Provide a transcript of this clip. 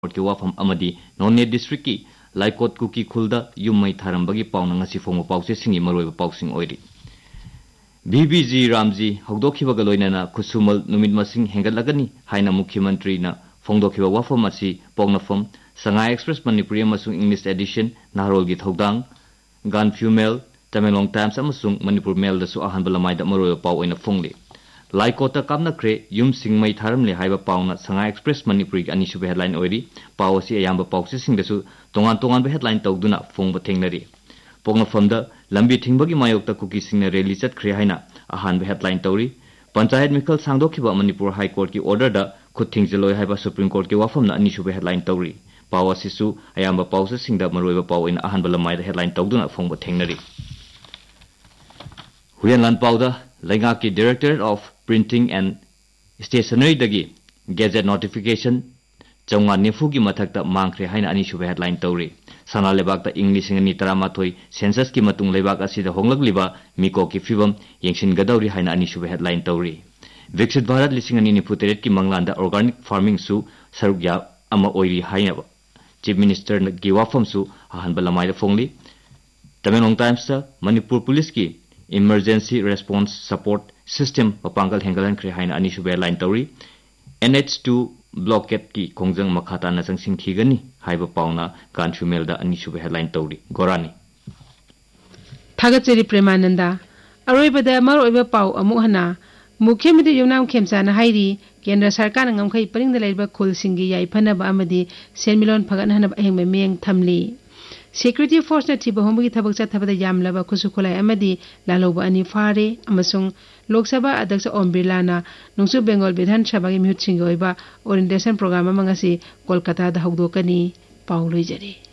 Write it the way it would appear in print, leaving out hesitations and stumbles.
Court के वाफम अमदी नोने district की लाइकोट cookie खुलदा युमई थारंबगी पाउना ngasi Phong पाउसे सिंगी मरोइब पाउसिंग ओइरी BBG Ramji हौदोखिबगा लोइनाना खुसुमल नुमित मसिंग हेंगलगनी हाइना मुख्यमंत्री ना फोंदोखिबा वाफम असी पोंगनफम Sangai express Manipuri अमसुंग English edition नारोल की थौदांग गान फ्यूमेल तमेलोंग टाइम्स अमसुंग मणिपुर मेल दसु अहन बलमाइदा मरोइब पाउ ओइना फोंगले लाइकोटा कामनख्रे yum सिंगमई थारमले हाइबा पाउना Sangai express Manipuri अनिसुबे headline ओइरी पाउ असि अयाम्बा पाउसे सिंगदसु तोंगान तोंगान हेडलाइन तौदुना फोंग थेंगनरी पोंगनफमदा लंबी थिंगबगी मायोक्ता cookie सिंगना rally चतख्रे हाइना अहानबा headline तौरी panchayat मिखल सांगदोखिबा Manipur high court की ऑर्डर दा खुद थिंगजलोय हाइबा सुप्रीम कोर्ट के वाफमना अनिसुबे हेडलाइन तौरी पाउ असिसु अयाम्बा पाउसे सिंगदा मरोइबा पाउ इन अहानबा लमाइदा हेडलाइन तौदुना फोंग थेंगनरी हुयनलान पाउदा लैंगा की directorate of printing and stationery दगी gazette notification चौंगा निफु की मथक्ता मांगख्रे हाइना अनिसुबे हेडलाइन तौरी सना लेबाक इंग्लिश नि तरामाथोई सेंसस की मतुंग लेबाक असिदा होंगलगलिबा मिको की फिबम येंसिनगदौरी हाइना अनिसुबे हेडलाइन तौरी विकसित भारत 2023 की मंगलांदा ऑर्गेनिक फार्मिंग सु सरुग्या अमा ओइरी हाइना चीफ मिनिस्टर की वाफम सु अहनबा लमाइदा फोंगली तमेलोंग टाइम्स मणिपुर पुलिस की emergency response support system मपांगल हेंगलन ख्रे हाइना अनिसुबे headline तौरी NH2 blockade की खोंजंग मखाता नजंग सिंखिगनी हाइबा पाउना कानफुमेलदा अनिसुबे हेडलाइन तौरी गोरानी थागचरी प्रेमानंदा अरोइबदा मरोइबा पाउ अमुहना मुख्यमंत्री युमनाम खेमसाना हाइरी केंद्र सरकार ngамखै परिंगदा लेबा खुलसिंगी याइफनबा अमदी सेनमिलोन फगनहनबा अहेंग मेंग थमली सिक्योरिटी फोर्स ने थिबा होमगी थबक चथबदा यामलबा खुसुखुलाई अमदी लालोबा अनि फारे अमसुंग लोकसभा अध्यक्ष ओम बिरलाना नुंगसु बेंगल विधान सभा की मिहुत सिंग ओइबा ओरिएंटेशन प्रोग्राम अमंगसी कोलकाता दा हौदोकनी पाउ लोइजरी।